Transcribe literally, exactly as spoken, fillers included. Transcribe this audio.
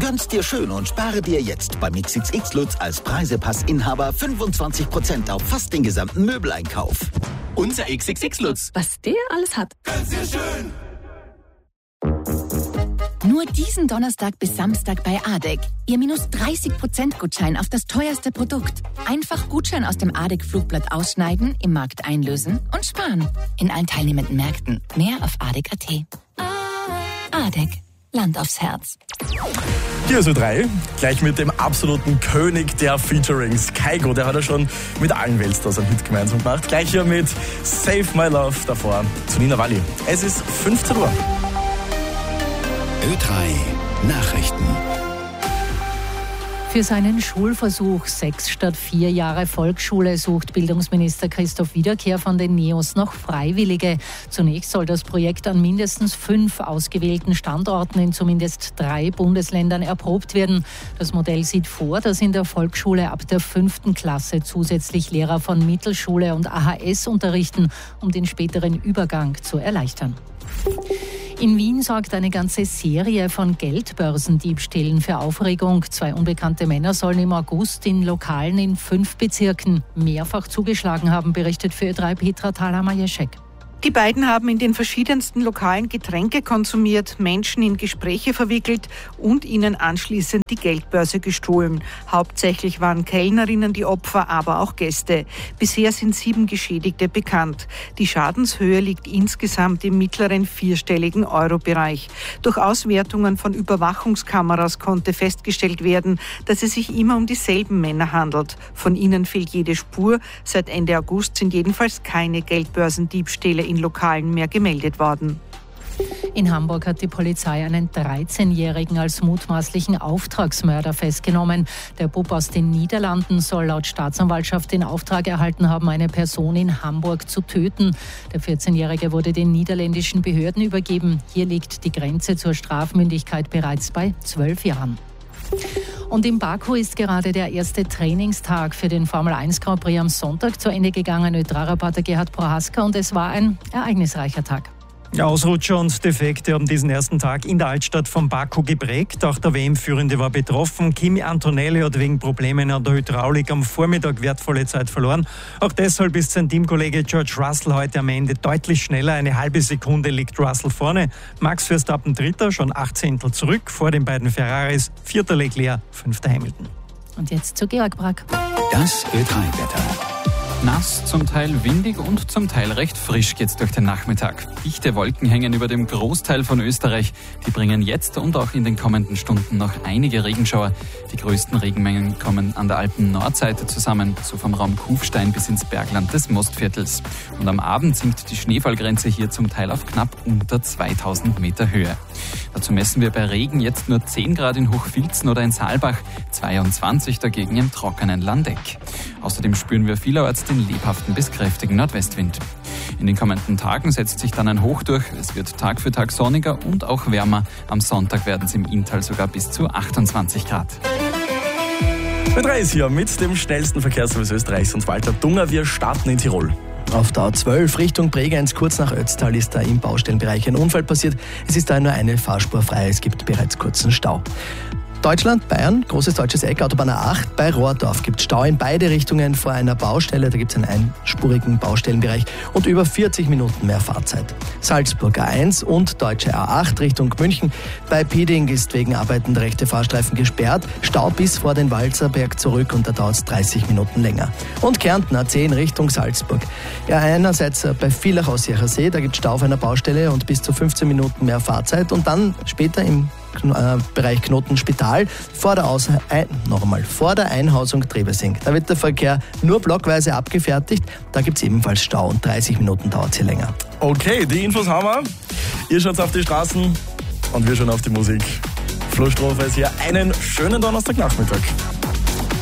Gönn's dir schön und spare dir jetzt beim X X X Lutz als Preisepass-Inhaber fünfundzwanzig Prozent auf fast den gesamten Möbeleinkauf. Unser X X X Lutz. Was der alles hat. Gönn's dir schön. Nur diesen Donnerstag bis Samstag bei A D E C. Ihr minus dreißig Prozent Gutschein auf das teuerste Produkt. Einfach Gutschein aus dem A D E C-Flugblatt ausschneiden, im Markt einlösen und sparen. In allen teilnehmenden Märkten. Mehr auf A D E C Punkt A T. A D E C. Land aufs Herz. Hier ist Ö drei, gleich mit dem absoluten König der Featurings, Kygo. Der hat ja schon mit allen Weltstars einen Hit gemeinsam gemacht. Gleich hier mit Save My Love davor zu Nina Walli. Es ist fünfzehn Uhr. Ö drei Nachrichten. Für seinen Schulversuch sechs statt vier Jahre Volksschule sucht Bildungsminister Christoph Wiederkehr von den Neos noch Freiwillige. Zunächst soll das Projekt an mindestens fünf ausgewählten Standorten in zumindest drei Bundesländern erprobt werden. Das Modell sieht vor, dass in der Volksschule ab der fünften Klasse zusätzlich Lehrer von Mittelschule und A H S unterrichten, um den späteren Übergang zu erleichtern. In Wien sorgt eine ganze Serie von Geldbörsendiebstählen für Aufregung. Zwei unbekannte Männer sollen im August in Lokalen in fünf Bezirken mehrfach zugeschlagen haben, berichtet für Ö drei Petra Thalhammer-Jeschek. Die beiden haben in den verschiedensten Lokalen Getränke konsumiert, Menschen in Gespräche verwickelt und ihnen anschließend die Geldbörse gestohlen. Hauptsächlich waren Kellnerinnen die Opfer, aber auch Gäste. Bisher sind sieben Geschädigte bekannt. Die Schadenshöhe liegt insgesamt im mittleren vierstelligen Euro-Bereich. Durch Auswertungen von Überwachungskameras konnte festgestellt werden, dass es sich immer um dieselben Männer handelt. Von ihnen fehlt jede Spur. Seit Ende August sind jedenfalls keine Geldbörsendiebstähle in Lokalen mehr gemeldet worden. In Hamburg hat die Polizei einen dreizehnjährigen als mutmaßlichen Auftragsmörder festgenommen. Der Bub aus den Niederlanden soll laut Staatsanwaltschaft den Auftrag erhalten haben, eine Person in Hamburg zu töten. Der vierzehnjährige wurde den niederländischen Behörden übergeben. Hier liegt die Grenze zur Strafmündigkeit bereits bei zwölf Jahren. Und in Baku ist gerade der erste Trainingstag für den Formel eins Grand Prix am Sonntag zu Ende gegangen. Ö drei Reporter Gerhard Prohaska, und es war ein ereignisreicher Tag. Ausrutscher und Defekte haben diesen ersten Tag in der Altstadt von Baku geprägt. Auch der W M-Führende war betroffen. Kimi Antonelli hat wegen Problemen an der Hydraulik am Vormittag wertvolle Zeit verloren. Auch deshalb ist sein Teamkollege George Russell heute am Ende deutlich schneller. Eine halbe Sekunde liegt Russell vorne. Max Verstappen Dritter, schon acht Zehntel zurück vor den beiden Ferraris. Vierter Leclerc, fünfter Hamilton. Und jetzt zu Georg Brack. Das Ö drei Wetter. Nass, zum Teil windig und zum Teil recht frisch geht's durch den Nachmittag. Dichte Wolken hängen über dem Großteil von Österreich. Die bringen jetzt und auch in den kommenden Stunden noch einige Regenschauer. Die größten Regenmengen kommen an der Alpen-Nordseite zusammen, so vom Raum Kufstein bis ins Bergland des Mostviertels. Und am Abend sinkt die Schneefallgrenze hier zum Teil auf knapp unter zweitausend Meter Höhe. Dazu messen wir bei Regen jetzt nur zehn Grad in Hochfilzen oder in Saalbach, zweiundzwanzig dagegen im trockenen Landeck. Außerdem spüren wir vielerorts den lebhaften bis kräftigen Nordwestwind. In den kommenden Tagen setzt sich dann ein Hoch durch. Es wird Tag für Tag sonniger und auch wärmer. Am Sonntag werden es im Inntal sogar bis zu achtundzwanzig Grad. Ö drei ist hier mit dem schnellsten Verkehrsservice Österreichs und Walter Dunger. Wir starten in Tirol. Auf der A zwölf Richtung Bregenz, kurz nach Ötztal, ist da im Baustellenbereich ein Unfall passiert. Es ist da nur eine Fahrspur frei, es gibt bereits kurzen Stau. Deutschland, Bayern, großes deutsches Eck, Autobahn A acht, bei Rohrdorf gibt es Stau in beide Richtungen vor einer Baustelle. Da gibt es einen einspurigen Baustellenbereich und über vierzig Minuten mehr Fahrzeit. Salzburg A eins und deutsche A acht Richtung München. Bei Pieding ist wegen Arbeiten der rechte Fahrstreifen gesperrt. Stau bis vor den Walzerberg zurück und da dauert es dreißig Minuten länger. Und Kärnten A zehn Richtung Salzburg. Ja, einerseits bei Villach aus See, da gibt es Stau auf einer Baustelle und bis zu fünfzehn Minuten mehr Fahrzeit. Und dann später im Bereich Knoten-Spital vor der, Aus- ein, noch einmal, vor der Einhausung Trebesing. Da wird der Verkehr nur blockweise abgefertigt. Da gibt es ebenfalls Stau und dreißig Minuten dauert es hier länger. Okay, die Infos haben wir. Ihr schaut auf die Straßen und wir schauen auf die Musik. Flo Strohfels hier. Einen schönen Donnerstagnachmittag.